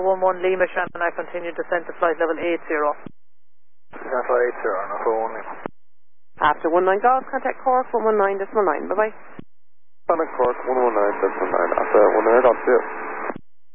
11 Lima Shannon, I continue descent to flight level 80. That's 80, not 1 Lima. After 19 Golf, contact Cork 119.9. Bye-bye. Contact Cork 119.9. After 19 Golf,